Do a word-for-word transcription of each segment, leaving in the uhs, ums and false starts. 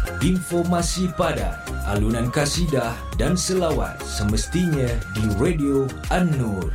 informasi padat, alunan kasidah dan selawat semestinya di Radio An-Nur.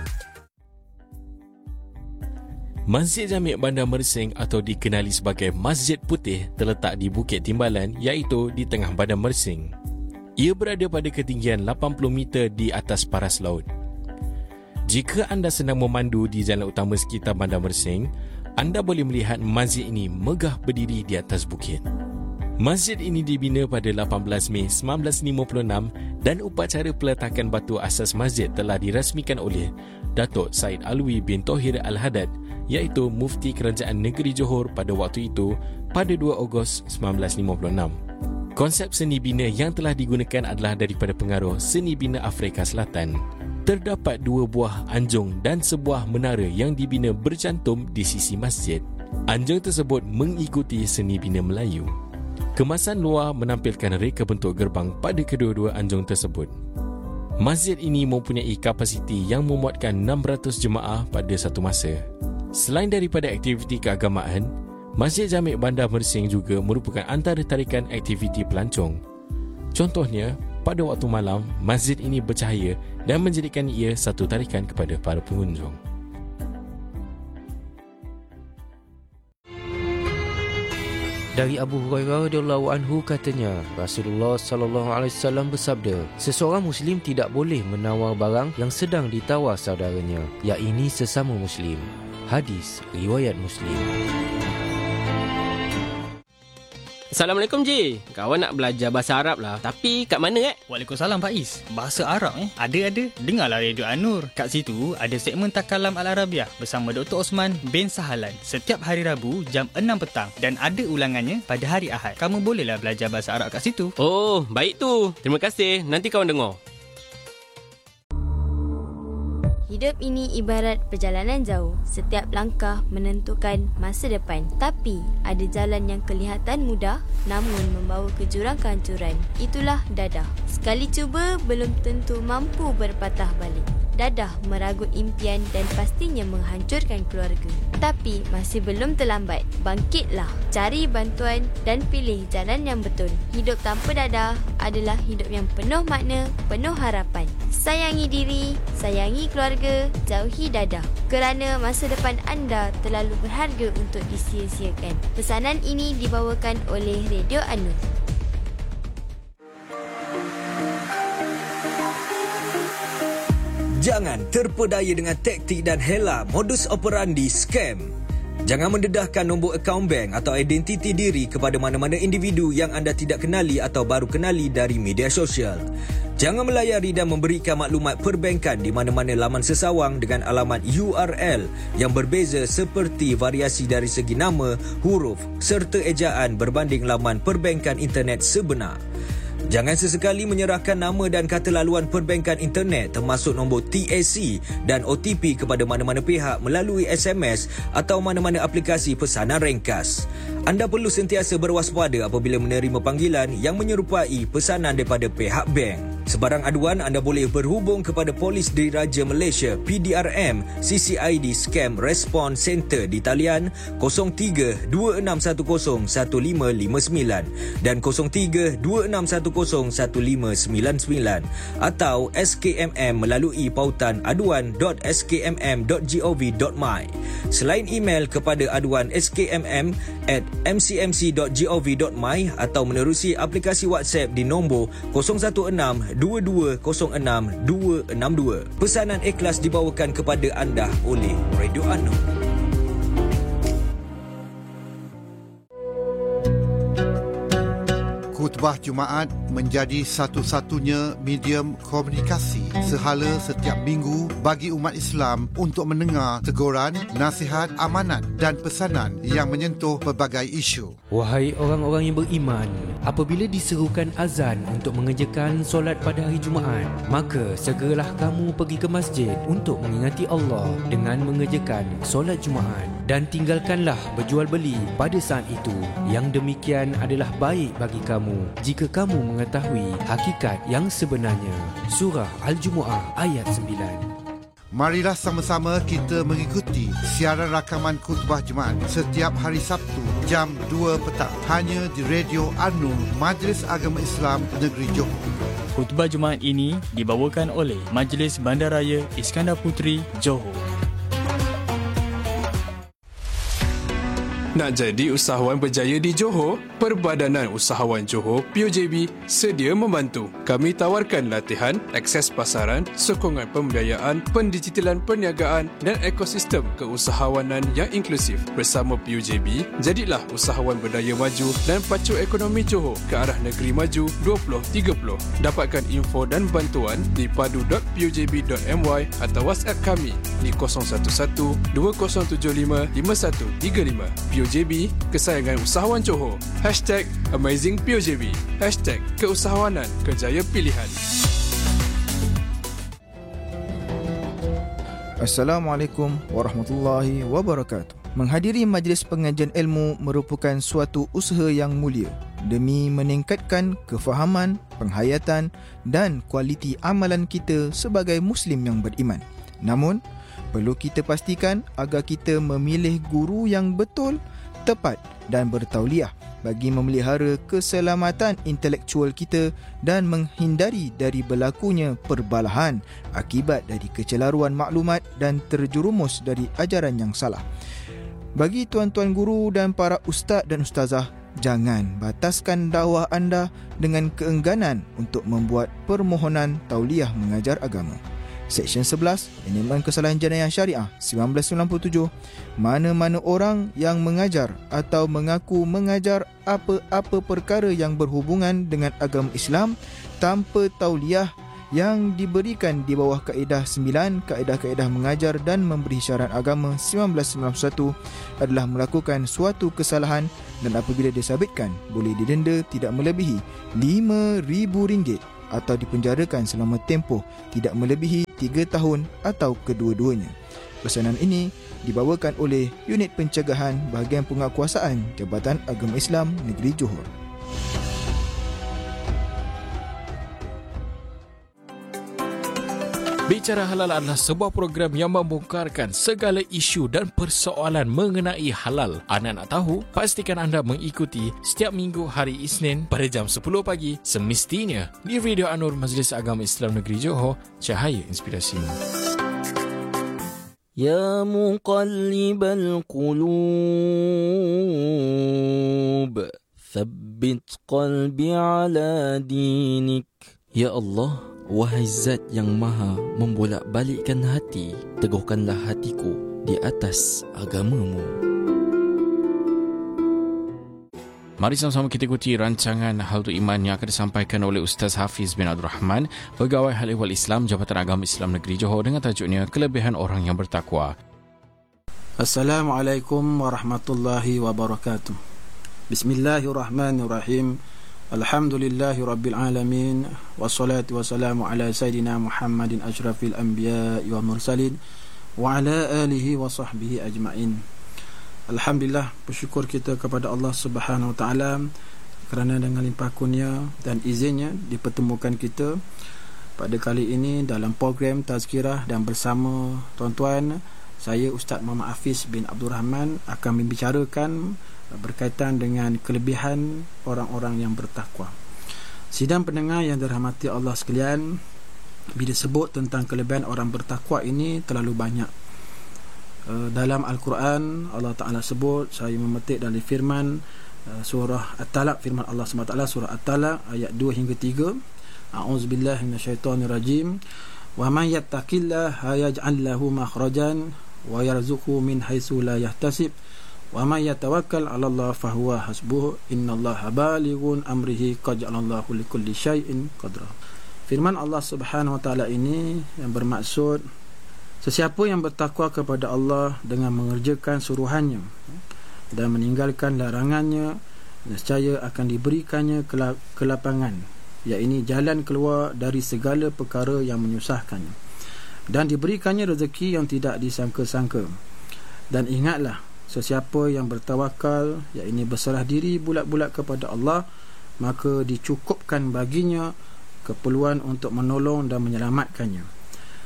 Masjid Jami' Bandar Mersing atau dikenali sebagai Masjid Putih terletak di Bukit Timbalan iaitu di tengah Bandar Mersing. Ia berada pada ketinggian lapan puluh meter di atas paras laut. Jika anda sedang memandu di jalan utama sekitar Bandar Mersing, anda boleh melihat masjid ini megah berdiri di atas bukit. Masjid ini dibina pada lapan belas Mei seribu sembilan ratus lima puluh enam dan upacara peletakan batu asas masjid telah dirasmikan oleh Datuk Said Alwi bin Tohir Al-Haddad iaitu Mufti Kerajaan Negeri Johor pada waktu itu pada dua Ogos seribu sembilan ratus lima puluh enam. Konsep seni bina yang telah digunakan adalah daripada pengaruh seni bina Afrika Selatan. Terdapat dua buah anjung dan sebuah menara yang dibina bercantum di sisi masjid. Anjung tersebut mengikuti seni bina Melayu. Kemasan luar menampilkan reka bentuk gerbang pada kedua-dua anjung tersebut. Masjid ini mempunyai kapasiti yang memuatkan enam ratus jemaah pada satu masa. Selain daripada aktiviti keagamaan, Masjid Jami' Bandar Mersing juga merupakan antara tarikan aktiviti pelancong. Contohnya, pada waktu malam, masjid ini bercahaya dan menjadikan ia satu tarikan kepada para pengunjung. Dari Abu Hurairah radhiyallahu anhu katanya, Rasulullah sallallahu alaihi wasallam bersabda, seseorang muslim tidak boleh menawar barang yang sedang ditawar saudaranya, yakni sesama muslim. Hadis riwayat Muslim. Assalamualaikum Ji. Kawan nak belajar bahasa Arab lah. Tapi kat mana eh? Waalaikumsalam Faiz. Bahasa Arab eh? Ada-ada. Dengarlah Radio An-Nur. Kat situ ada segmen Takalam Al-Arabiah bersama Doktor Osman bin Sahalan. Setiap hari Rabu jam enam petang. Dan ada ulangannya pada hari Ahad. Kamu bolehlah belajar bahasa Arab kat situ. Oh, baik tu. Terima kasih. Nanti kawan dengar. Hidup ini ibarat perjalanan jauh. Setiap langkah menentukan masa depan. Tapi ada jalan yang kelihatan mudah namun membawa ke jurang kehancuran. Itulah dadah. Sekali cuba belum tentu mampu berpatah balik. Dadah meragut impian dan pastinya menghancurkan keluarga. Tapi masih belum terlambat. Bangkitlah, cari bantuan dan pilih jalan yang betul. Hidup tanpa dadah adalah hidup yang penuh makna, penuh harapan. Sayangi diri, sayangi keluarga, jauhi dadah. Kerana masa depan anda terlalu berharga untuk disia-siakan. Pesanan ini dibawakan oleh Radio An-Nur. Jangan terpedaya dengan taktik dan hela modus operandi scam. Jangan mendedahkan nombor akaun bank atau identiti diri kepada mana-mana individu yang anda tidak kenali atau baru kenali dari media sosial. Jangan melayari dan memberikan maklumat perbankan di mana-mana laman sesawang dengan alamat U R L yang berbeza seperti variasi dari segi nama, huruf serta ejaan berbanding laman perbankan internet sebenar. Jangan sesekali menyerahkan nama dan kata laluan perbankan internet termasuk nombor T A C dan O T P kepada mana-mana pihak melalui S M S atau mana-mana aplikasi pesanan ringkas. Anda perlu sentiasa berwaspada apabila menerima panggilan yang menyerupai pesanan daripada pihak bank. Sebarang aduan anda boleh berhubung kepada Polis Diraja Malaysia P D R M C C I D Scam Response Center di talian kosong tiga dua enam satu kosong satu lima lima sembilan dan kosong tiga dua enam satu kosong satu lima sembilan sembilan atau S K M M melalui pautan aduan dot s k m m dot gov dot my. Selain email kepada aduan s k m m at m c m c dot gov dot my atau menerusi aplikasi WhatsApp di nombor kosong satu enam dua dua kosong enam dua enam dua. Pesanan ikhlas dibawakan kepada anda oleh Radio An-Nur. Khutbah Jumaat menjadi satu-satunya medium komunikasi sehala setiap minggu bagi umat Islam untuk mendengar teguran, nasihat, amanat dan pesanan yang menyentuh pelbagai isu. Wahai orang-orang yang beriman, apabila diserukan azan untuk mengerjakan solat pada hari Jumaat, maka segeralah kamu pergi ke masjid untuk mengingati Allah dengan mengerjakan solat Jumaat dan tinggalkanlah berjual beli pada saat itu. Yang demikian adalah baik bagi kamu jika kamu mengetahui hakikat yang sebenarnya. Surah Al-Jumu'ah ayat sembilan. Marilah sama-sama kita mengikuti siaran rakaman khutbah Jumaat setiap hari Sabtu jam dua petang hanya di Radio An-Nur Majlis Agama Islam Negeri Johor. Khutbah Jumaat ini dibawakan oleh Majlis Bandaraya Iskandar Puteri, Johor. Nak jadi usahawan berjaya di Johor? Perbadanan Usahawan Johor P U J B sedia membantu. Kami tawarkan latihan, akses pasaran, sokongan pembiayaan, pendigitalan perniagaan dan ekosistem keusahawanan yang inklusif. Bersama P U J B, jadilah usahawan berdaya maju dan pacu ekonomi Johor ke arah negeri maju dua ribu tiga puluh. Dapatkan info dan bantuan di padu dot p u j b dot m y atau WhatsApp kami di kosong satu satu dua kosong tujuh lima lima satu tiga lima. P U J B, kesayangan usahawan Johor. Hashtag Amazing P U J B. Hashtag keusahawanan kerjaya pilihan. Assalamualaikum warahmatullahi wabarakatuh. Menghadiri majlis pengajian ilmu merupakan suatu usaha yang mulia demi meningkatkan kefahaman, penghayatan dan kualiti amalan kita sebagai Muslim yang beriman. Namun, perlu kita pastikan agar kita memilih guru yang betul, tepat dan bertauliah bagi memelihara keselamatan intelektual kita dan menghindari dari berlakunya perbalahan akibat dari kecelaruan maklumat dan terjerumus dari ajaran yang salah. Bagi tuan-tuan guru dan para ustaz dan ustazah, jangan bataskan dakwah anda dengan keengganan untuk membuat permohonan tauliah mengajar agama. Seksyen sebelas, Penerimaan Kesalahan Jenayah Syariah seribu sembilan ratus sembilan puluh tujuh, mana-mana orang yang mengajar atau mengaku mengajar apa-apa perkara yang berhubungan dengan agama Islam tanpa tauliah yang diberikan di bawah kaedah sembilan kaedah-kaedah mengajar dan memberi syarat agama seribu sembilan ratus sembilan puluh satu adalah melakukan suatu kesalahan dan apabila disabitkan boleh didenda tidak melebihi lima ribu ringgit atau dipenjarakan selama tempoh tidak melebihi tiga tahun atau kedua-duanya. Pesanan ini dibawakan oleh Unit Pencegahan Bahagian Penguatkuasaan Jabatan Agama Islam Negeri Johor. Bicara Halal adalah sebuah program yang membongkarkan segala isu dan persoalan mengenai halal. Anda nak tahu? Pastikan anda mengikuti setiap minggu hari Isnin pada jam sepuluh pagi semestinya di Radio An-Nur Majlis Agama Islam Negeri Johor, cahaya inspirasimu. Ya muqallibal qulub, thabbit qalbi ala dinik. Ya Allah, wahai Zat yang maha membolak-balikkan hati, teguhkanlah hatiku di atas agamamu. Mari sama-sama kita ikuti rancangan Hal Tu Iman yang akan disampaikan oleh Ustaz Hafiz bin Abdul Rahman, Pegawai Hal Ehwal Islam Jabatan Agama Islam Negeri Johor, dengan tajuknya Kelebihan Orang Yang Bertakwa. Assalamualaikum warahmatullahi wabarakatuh. Bismillahirrahmanirrahim. Alhamdulillahi Rabbil Alamin. Wassalatu wassalamu ala Sayyidina Muhammadin ashrafil anbiya'i wa mursalin wa ala alihi wa sahbihi ajma'in. Alhamdulillah, bersyukur kita kepada Allah Subhanahu Wa Taala kerana dengan limpah kurnia dan izinnya dipertemukan kita pada kali ini dalam program Tazkirah, dan bersama tuan-tuan, saya Ustaz Muhammad Hafiz bin Abdul Rahman akan membicarakan berkaitan dengan kelebihan orang-orang yang bertakwa. Sidang pendengar yang dirahmati Allah sekalian, bila sebut tentang kelebihan orang bertakwa ini terlalu banyak. Dalam Al-Quran Allah Ta'ala sebut, saya memetik dari firman surah At-Talaq, firman Allah subhanahu wa taala surah At-Talaq ayat dua hingga tiga. A'udzubillahi minasyaitonirrajim. Wa man yattaqillaha yaj'al lahu makhrajan wa yarzuqhu min haitsu la yahtasib wa man yatawakkal 'ala Allah fahuwa hasbuh innallaha balighun amrihi qad ja'alallahu likulli syai'in qadra. Firman Allah Subhanahu wa taala ini yang bermaksud, sesiapa yang bertakwa kepada Allah dengan mengerjakan suruhannya dan meninggalkan larangannya, nescaya akan diberikannya kelapangan, iaitu jalan keluar dari segala perkara yang menyusahkannya, dan diberikannya rezeki yang tidak disangka-sangka. Dan ingatlah, sesiapa yang bertawakal, iaitu berserah diri bulat-bulat kepada Allah, maka dicukupkan baginya keperluan untuk menolong dan menyelamatkannya.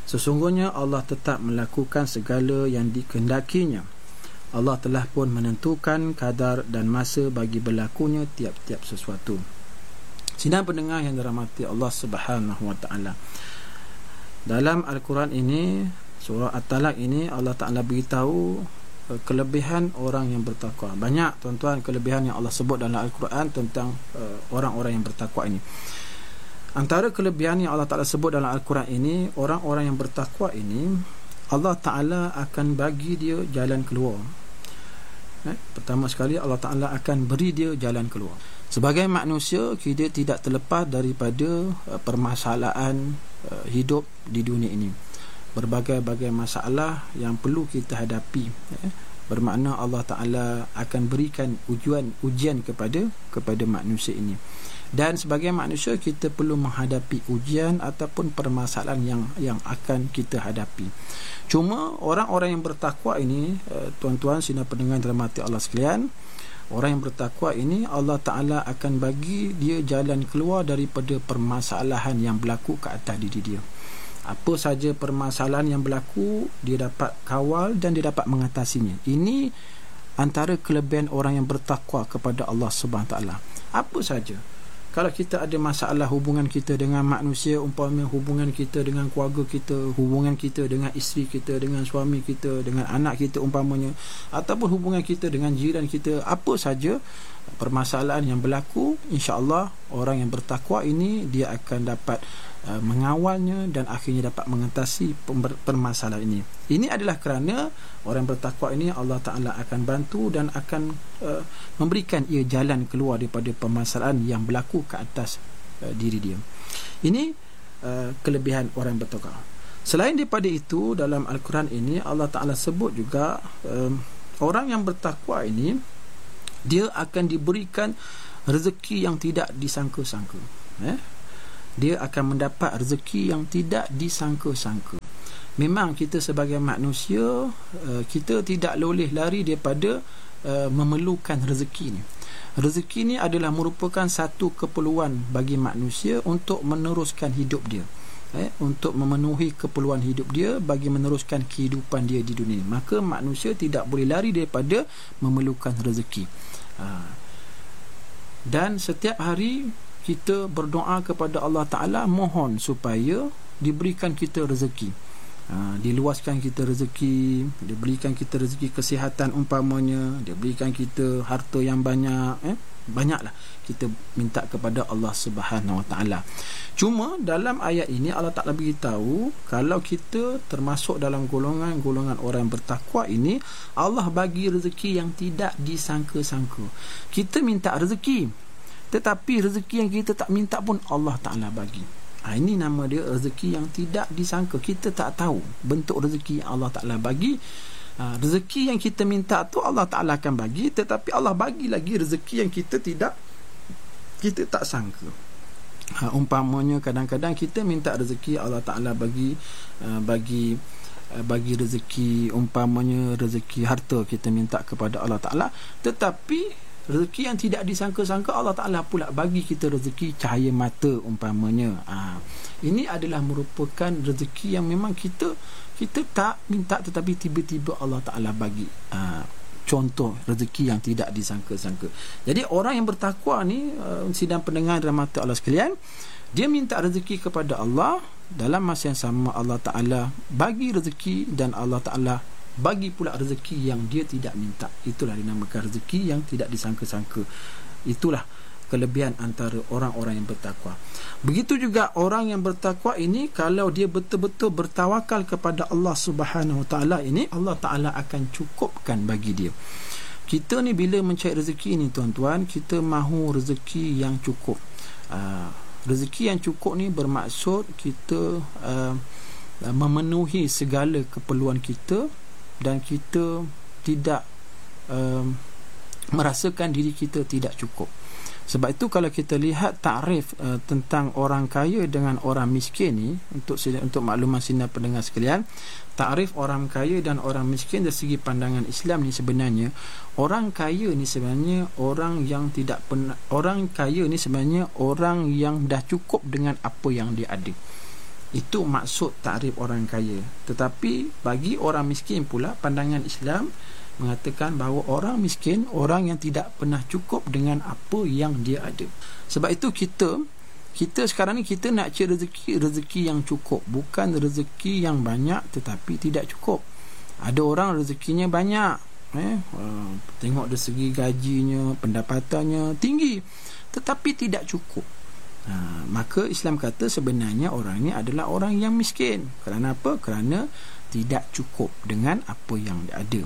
Sesungguhnya Allah tetap melakukan segala yang dikehendakinya. Allah telah pun menentukan kadar dan masa bagi berlakunya tiap-tiap sesuatu. Sidang pendengar yang dirahmati Allah Subhanahu Wa Taala, dalam Al-Quran ini, surah At-Talaq ini, Allah Ta'ala beritahu uh, kelebihan orang yang bertakwa. Banyak tuan-tuan kelebihan yang Allah sebut dalam Al-Quran tentang uh, orang-orang yang bertakwa ini. Antara kelebihan yang Allah Ta'ala sebut dalam Al-Quran ini, orang-orang yang bertakwa ini, Allah Ta'ala akan bagi dia jalan keluar. Eh, pertama sekali, Allah Ta'ala akan beri dia jalan keluar. Sebagai manusia, kita tidak terlepas daripada uh, permasalahan uh, hidup di dunia ini. Berbagai-bagai masalah yang perlu kita hadapi. Eh, bermakna Allah Ta'ala akan berikan ujian ujian kepada kepada manusia ini. Dan sebagai manusia, kita perlu menghadapi ujian ataupun permasalahan yang yang akan kita hadapi. Cuma orang-orang yang bertakwa ini, uh, tuan-tuan sidang pendengar dirahmati Allah sekalian, orang yang bertakwa ini, Allah Ta'ala akan bagi dia jalan keluar daripada permasalahan yang berlaku ke atas diri dia. Apa saja permasalahan yang berlaku, dia dapat kawal dan dia dapat mengatasinya. Ini antara kelebihan orang yang bertakwa kepada Allah Subhanahu Wa Taala. Apa saja. Kalau kita ada masalah hubungan kita dengan manusia, umpamanya hubungan kita dengan keluarga kita, hubungan kita dengan isteri kita, dengan suami kita, dengan anak kita umpamanya, ataupun hubungan kita dengan jiran kita, apa saja permasalahan yang berlaku, insya-Allah orang yang bertakwa ini dia akan dapat uh, mengawalnya dan akhirnya dapat mengatasi permasalahan ini. Ini adalah kerana orang yang bertakwa ini Allah Ta'ala akan bantu dan akan uh, memberikan ia jalan keluar daripada permasalahan yang berlaku ke atas uh, diri dia. Ini uh, kelebihan orang yang bertakwa. Selain daripada itu, dalam Al-Quran ini Allah Ta'ala sebut juga um, orang yang bertakwa ini dia akan diberikan rezeki yang tidak disangka-sangka. Eh? Dia akan mendapat rezeki yang tidak disangka-sangka. Memang kita sebagai manusia, uh, kita tidak boleh lari daripada uh, memerlukan rezeki ni. Rezeki ni adalah merupakan satu keperluan bagi manusia untuk meneruskan hidup dia. Eh, untuk memenuhi keperluan hidup dia, bagi meneruskan kehidupan dia di dunia. Maka manusia tidak boleh lari daripada memerlukan rezeki. Ha. Dan setiap hari kita berdoa kepada Allah Ta'ala, mohon supaya diberikan kita rezeki. Ha, diluaskan kita rezeki, diberikan kita rezeki kesihatan umpamanya, diberikan kita harta yang banyak, eh? Banyaklah kita minta kepada Allah Subhanahu Wa Taala. Cuma dalam ayat ini Allah Ta'ala beritahu, kalau kita termasuk dalam golongan-golongan orang yang bertakwa ini, Allah bagi rezeki yang tidak disangka-sangka. Kita minta rezeki, tetapi rezeki yang kita tak minta pun Allah Ta'ala bagi. Ha, ini nama dia rezeki yang tidak disangka. Kita tak tahu bentuk rezeki yang Allah Ta'ala bagi. Ha, rezeki yang kita minta tu Allah Ta'ala akan bagi, tetapi Allah bagi lagi rezeki yang kita tidak kita tak sangka. Ha, umpamanya kadang-kadang kita minta rezeki, Allah Ta'ala bagi uh, bagi uh, bagi rezeki, umpamanya rezeki harta kita minta kepada Allah Ta'ala, tetapi rezeki yang tidak disangka-sangka Allah Ta'ala pula bagi kita rezeki cahaya mata umpamanya. Ha, ini adalah merupakan rezeki yang memang kita kita tak minta, tetapi tiba-tiba Allah Ta'ala bagi. Ha, contoh rezeki yang tidak disangka-sangka. Jadi orang yang bertakwa ni, uh, sidang pendengar rahmat Allah sekalian, dia minta rezeki kepada Allah, dalam masa yang sama Allah Ta'ala bagi rezeki, dan Allah Ta'ala bagi pula rezeki yang dia tidak minta. Itulah dinamakan rezeki yang tidak disangka-sangka. Itulah kelebihan antara orang-orang yang bertakwa. Begitu juga orang yang bertakwa ini, kalau dia betul-betul bertawakal kepada Allah Subhanahu Wa Taala ini, Allah Ta'ala akan cukupkan bagi dia. Kita ni bila mencari rezeki ni tuan-tuan, kita mahu rezeki yang cukup. Uh, rezeki yang cukup ni bermaksud kita uh, memenuhi segala keperluan kita, dan kita tidak uh, merasakan diri kita tidak cukup. Sebab itu kalau kita lihat takrif uh, tentang orang kaya dengan orang miskin ni, untuk untuk makluman sidang pendengar sekalian, takrif orang kaya dan orang miskin dari segi pandangan Islam ni, sebenarnya orang kaya ni sebenarnya orang yang tidak pernah, orang kaya ni sebenarnya orang yang dah cukup dengan apa yang dia ada. Itu maksud takrif orang kaya. Tetapi bagi orang miskin pula, pandangan Islam mengatakan bahawa orang miskin orang yang tidak pernah cukup dengan apa yang dia ada. Sebab itu kita kita sekarang ni kita nak cari rezeki rezeki yang cukup, bukan rezeki yang banyak tetapi tidak cukup. Ada orang rezekinya banyak, eh uh, tengok dari segi gajinya, pendapatannya tinggi tetapi tidak cukup. Ha, maka Islam kata sebenarnya orang ni adalah orang yang miskin. Kerana apa? Kerana tidak cukup dengan apa yang dia ada.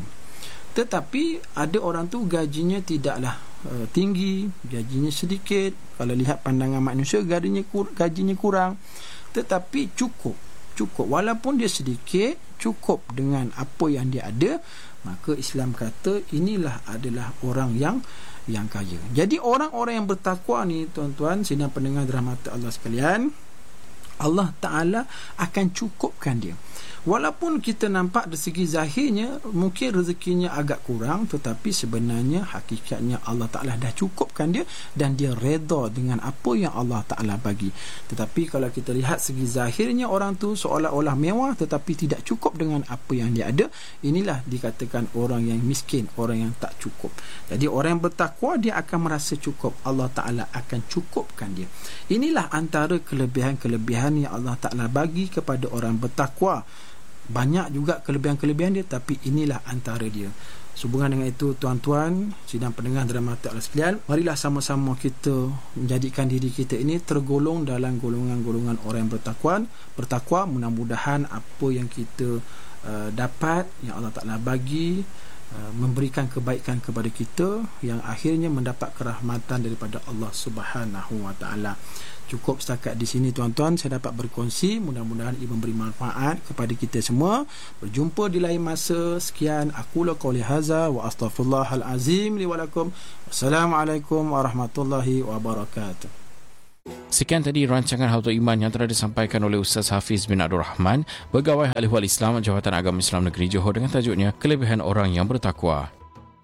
Tetapi ada orang tu gajinya tidaklah uh, tinggi, gajinya sedikit. Kalau lihat pandangan manusia, gajinya kur, gajinya kurang, tetapi cukup. Cukup walaupun dia sedikit, cukup dengan apa yang dia ada. Maka Islam kata inilah adalah orang yang yang kaya. Jadi orang-orang yang bertakwa ni, tuan-tuan sidang pendengar dirahmati Allah sekalian, Allah Ta'ala akan cukupkan dia. Walaupun kita nampak dari segi zahirnya mungkin rezekinya agak kurang, tetapi sebenarnya hakikatnya Allah Ta'ala dah cukupkan dia dan dia redha dengan apa yang Allah Ta'ala bagi. Tetapi kalau kita lihat segi zahirnya orang tu seolah-olah mewah tetapi tidak cukup dengan apa yang dia ada, inilah dikatakan orang yang miskin, orang yang tak cukup. Jadi orang yang bertakwa dia akan merasa cukup, Allah Ta'ala akan cukupkan dia. Inilah antara kelebihan-kelebihan yang Allah Ta'ala bagi kepada orang bertakwa. Banyak juga kelebihan-kelebihan dia, tapi inilah antara dia. Sehubungan dengan itu, tuan-tuan sidang pendengar dirahmati Allah sekalian, marilah sama-sama kita menjadikan diri kita ini tergolong dalam golongan-golongan orang yang bertakwa. Bertakwa, mudah-mudahan apa yang kita uh, dapat, yang Allah Ta'ala bagi, uh, memberikan kebaikan kepada kita, yang akhirnya mendapat kerahmatan daripada Allah Subhanahu Wa Ta'ala. Cukup setakat di sini, tuan-tuan, saya dapat berkongsi. Mudah-mudahan ia memberi manfaat kepada kita semua. Berjumpa di lain masa. Sekian, aqulu qouli hadza wa astaghfirullahal azim li wa lakum. Wassalamualaikum warahmatullahi wabarakatuh. Sekian tadi rancangan Hautul Iman yang telah disampaikan oleh Ustaz Hafiz bin Abdul Rahman, Pegawai Ahli Wal Islam Jabatan Agama Islam Negeri Johor, dengan tajuknya Kelebihan Orang yang Bertakwa.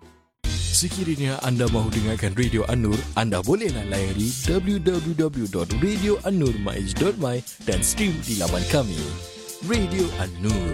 Sekiranya anda mahu dengarkan Radio An-Nur, anda bolehlah layari w w w dot radio an nur dot my dot my dan stream di laman kami. Radio An-Nur.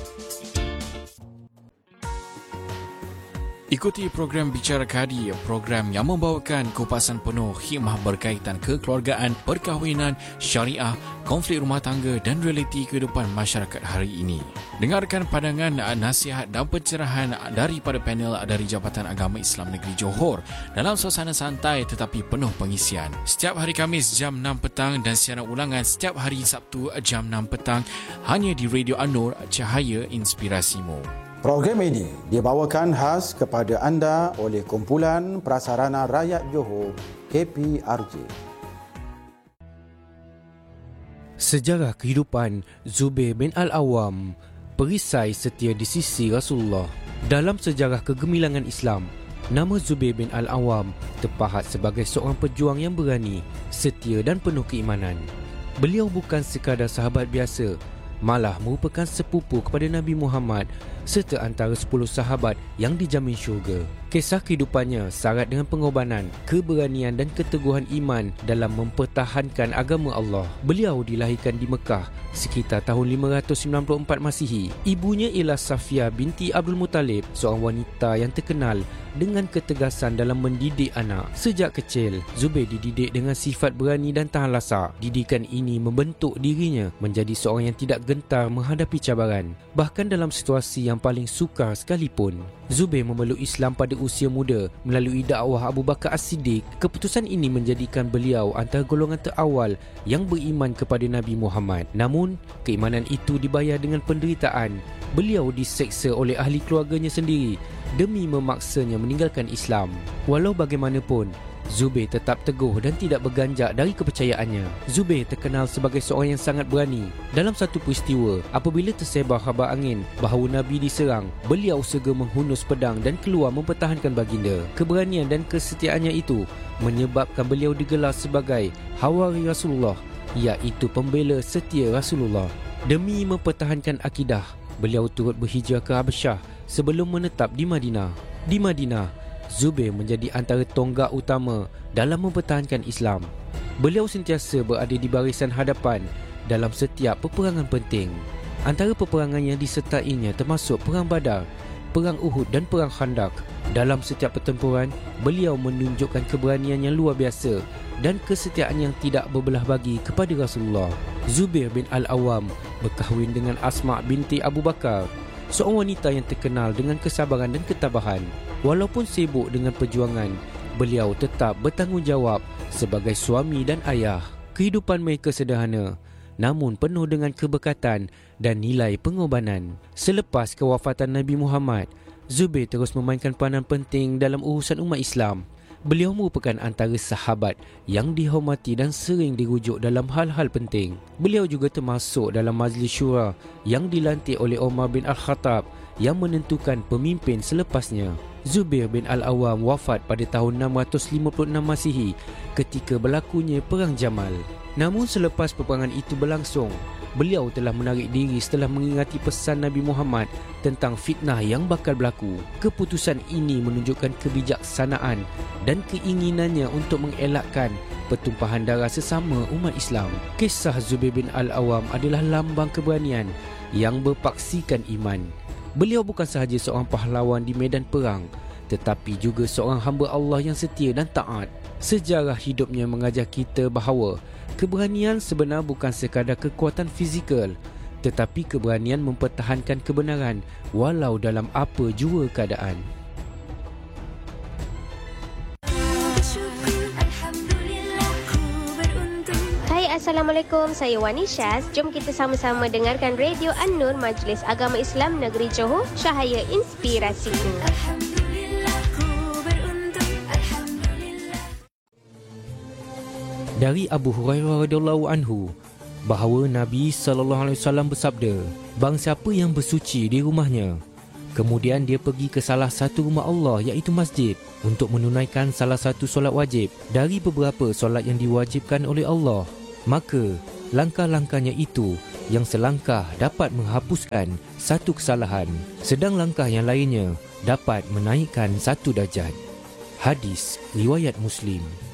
Ikuti program Bicara Kadi, program yang membawakan kupasan penuh hikmah berkaitan kekeluargaan, perkahwinan, syariah, konflik rumah tangga dan realiti kehidupan masyarakat hari ini. Dengarkan pandangan, nasihat dan pencerahan daripada panel dari Jabatan Agama Islam Negeri Johor dalam suasana santai tetapi penuh pengisian. Setiap hari Khamis jam enam petang dan siaran ulangan setiap hari Sabtu jam enam petang hanya di Radio An-Nur, Cahaya Inspirasimu. Program ini dibawakan khas kepada anda oleh Kumpulan Prasarana Rakyat Johor, K P R J. Sejarah kehidupan Zubair bin Al-Awwam, perisai setia di sisi Rasulullah. Dalam sejarah kegemilangan Islam, nama Zubair bin Al-Awwam terpahat sebagai seorang pejuang yang berani, setia dan penuh keimanan. Beliau bukan sekadar sahabat biasa, malah merupakan sepupu kepada Nabi Muhammad serta antara sepuluh sahabat yang dijamin syurga. Kisah kehidupannya syarat dengan pengorbanan, keberanian dan keteguhan iman dalam mempertahankan agama Allah. Beliau dilahirkan di Mekah sekitar tahun lima ratus sembilan puluh empat Masihi. Ibunya ialah Safiyah binti Abdul Muttalib, seorang wanita yang terkenal dengan ketegasan dalam mendidik anak. Sejak kecil, Zubair dididik dengan sifat berani dan tahan lasak. Didikan ini membentuk dirinya menjadi seorang yang tidak gentar menghadapi cabaran, bahkan dalam situasi yang paling sukar sekalipun. Zubair memeluk Islam pada usia muda melalui dakwah Abu Bakar As-Siddiq. Keputusan ini menjadikan beliau antara golongan terawal yang beriman kepada Nabi Muhammad. Namun, keimanan itu dibayar dengan penderitaan. Beliau diseksa oleh ahli keluarganya sendiri demi memaksanya meninggalkan Islam. Walau bagaimanapun, Zubair tetap teguh dan tidak berganjak dari kepercayaannya. Zubair terkenal sebagai seorang yang sangat berani. Dalam satu peristiwa, apabila tersebar khabar angin bahawa Nabi diserang, beliau segera menghunus pedang dan keluar mempertahankan baginda. Keberanian dan kesetiaannya itu menyebabkan beliau digelar sebagai Hawari Rasulullah, iaitu pembela setia Rasulullah. Demi mempertahankan akidah, beliau turut berhijrah ke Habasyah sebelum menetap di Madinah. Di Madinah, Zubair menjadi antara tonggak utama dalam mempertahankan Islam. Beliau sentiasa berada di barisan hadapan dalam setiap peperangan penting. Antara peperangan yang disertainya termasuk Perang Badar, Perang Uhud dan Perang Khandak. Dalam setiap pertempuran, beliau menunjukkan keberanian yang luar biasa dan kesetiaan yang tidak berbelah bagi kepada Rasulullah. Zubair bin Al-Awwam berkahwin dengan Asma' binti Abu Bakar, seorang wanita yang terkenal dengan kesabaran dan ketabahan. Walaupun sibuk dengan perjuangan, beliau tetap bertanggungjawab sebagai suami dan ayah. Kehidupan mereka sederhana, namun penuh dengan keberkatan dan nilai pengorbanan. Selepas kewafatan Nabi Muhammad, Zubair terus memainkan peranan penting dalam urusan umat Islam. Beliau merupakan antara sahabat yang dihormati dan sering dirujuk dalam hal-hal penting. Beliau juga termasuk dalam Majlis Syura yang dilantik oleh Umar bin Al-Khattab yang menentukan pemimpin selepasnya. Zubair bin Al-Awwam wafat pada tahun enam ratus lima puluh enam Masihi ketika berlakunya Perang Jamal. Namun selepas peperangan itu berlangsung, beliau telah menarik diri setelah mengingati pesan Nabi Muhammad tentang fitnah yang bakal berlaku. Keputusan ini menunjukkan kebijaksanaan dan keinginannya untuk mengelakkan pertumpahan darah sesama umat Islam. Kisah Zubair bin Al-Awwam adalah lambang keberanian yang berpaksikan iman. Beliau bukan sahaja seorang pahlawan di medan perang, tetapi juga seorang hamba Allah yang setia dan taat. Sejarah hidupnya mengajar kita bahawa keberanian sebenar bukan sekadar kekuatan fizikal, tetapi keberanian mempertahankan kebenaran walau dalam apa jua keadaan. Assalamualaikum, saya Wani Syaz. Jom kita sama-sama dengarkan Radio An-Nur Majlis Agama Islam Negeri Johor, cahaya inspirasiku. Dari Abu Hurairah radhiyallahu anhu bahawa Nabi sallallahu alaihi wasallam bersabda, barang siapa yang bersuci di rumahnya, kemudian dia pergi ke salah satu rumah Allah iaitu masjid untuk menunaikan salah satu solat wajib dari beberapa solat yang diwajibkan oleh Allah, maka langkah-langkahnya itu yang selangkah dapat menghapuskan satu kesalahan, sedang langkah yang lainnya dapat menaikkan satu darjat. Hadis riwayat Muslim.